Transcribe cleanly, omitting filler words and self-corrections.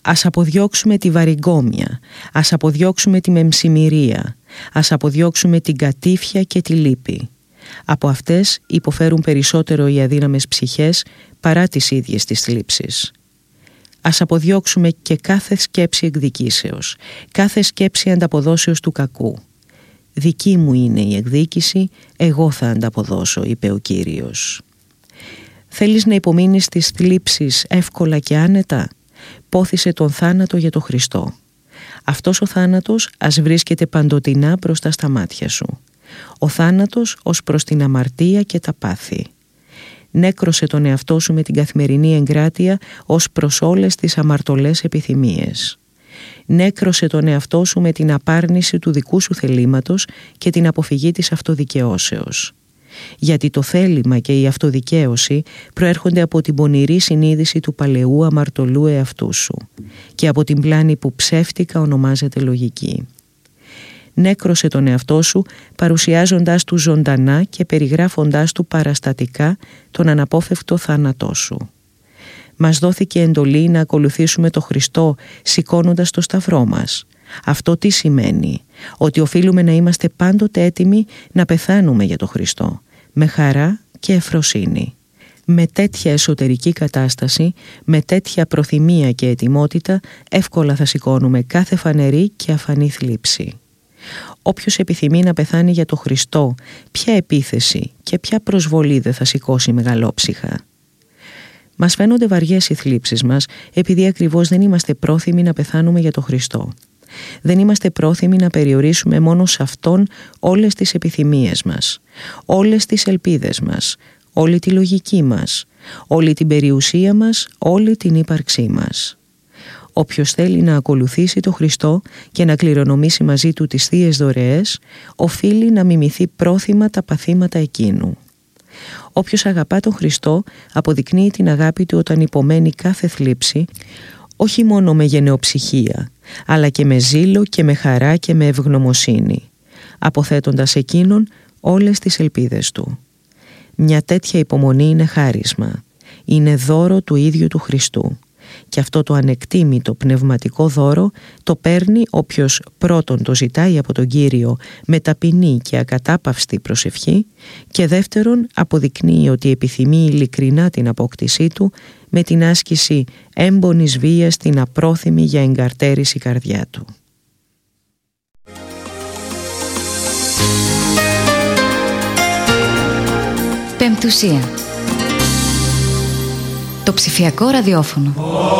Ας αποδιώξουμε τη βαριγκόμια, ας αποδιώξουμε τη μεμψημυρία, ας αποδιώξουμε την κατήφια και τη λύπη. Από αυτές υποφέρουν περισσότερο οι αδύναμες ψυχές παρά τις ίδιες τις θλίψεις. Ας αποδιώξουμε και κάθε σκέψη εκδικήσεως, κάθε σκέψη ανταποδόσεως του κακού. «Δική μου είναι η εκδίκηση, εγώ θα ανταποδώσω», είπε ο Κύριος. Θέλεις να υπομείνεις τις θλίψεις εύκολα και άνετα? Πόθησε τον θάνατο για το Χριστό. Αυτός ο θάνατος ας βρίσκεται παντοτινά μπροστά στα μάτια σου. Ο θάνατος ως προς την αμαρτία και τα πάθη. Νέκρωσε τον εαυτό σου με την καθημερινή εγκράτεια ως προς όλες τις αμαρτωλές επιθυμίες. Νέκρωσε τον εαυτό σου με την απάρνηση του δικού σου θελήματος και την αποφυγή της αυτοδικαιώσεως. Γιατί το θέλημα και η αυτοδικαίωση προέρχονται από την πονηρή συνείδηση του παλαιού αμαρτωλού εαυτού σου και από την πλάνη που ψεύτικα ονομάζεται λογική. Νέκρωσε τον εαυτό σου παρουσιάζοντάς του ζωντανά και περιγράφοντάς του παραστατικά τον αναπόφευκτο θάνατό σου. Μας δόθηκε εντολή να ακολουθήσουμε το Χριστό σηκώνοντας το σταυρό μας. Αυτό τι σημαίνει? Ότι οφείλουμε να είμαστε πάντοτε έτοιμοι να πεθάνουμε για το Χριστό, με χαρά και ευφροσύνη. Με τέτοια εσωτερική κατάσταση, με τέτοια προθυμία και ετοιμότητα, εύκολα θα σηκώνουμε κάθε φανερή και αφανή θλίψη. Όποιος επιθυμεί να πεθάνει για το Χριστό, ποια επίθεση και ποια προσβολή δεν θα σηκώσει μεγαλόψυχα? Μας φαίνονται βαριές οι θλίψεις μας επειδή ακριβώς δεν είμαστε πρόθυμοι να πεθάνουμε για το Χριστό. Δεν είμαστε πρόθυμοι να περιορίσουμε μόνο σε Αυτόν όλες τις επιθυμίες μας, όλες τις ελπίδες μας, όλη τη λογική μας, όλη την περιουσία μας, όλη την ύπαρξή μας. Όποιος θέλει να ακολουθήσει το Χριστό και να κληρονομήσει μαζί του τις θείες δωρεές, οφείλει να μιμηθεί πρόθυμα τα παθήματα εκείνου. Όποιος αγαπά τον Χριστό αποδεικνύει την αγάπη του όταν υπομένει κάθε θλίψη, όχι μόνο με γενεοψυχία, αλλά και με ζήλο και με χαρά και με ευγνωμοσύνη, αποθέτοντας εκείνον όλες τις ελπίδες του. Μια τέτοια υπομονή είναι χάρισμα, είναι δώρο του ίδιου του Χριστού. Και αυτό το ανεκτήμητο πνευματικό δώρο το παίρνει όποιος πρώτον το ζητάει από τον Κύριο με ταπεινή και ακατάπαυστη προσευχή και δεύτερον αποδεικνύει ότι επιθυμεί ειλικρινά την απόκτησή του με την άσκηση έμπονης βίας στην απρόθυμη για εγκαρτέρηση καρδιά του. Πεμπτουσία. Το ψηφιακό ραδιόφωνο.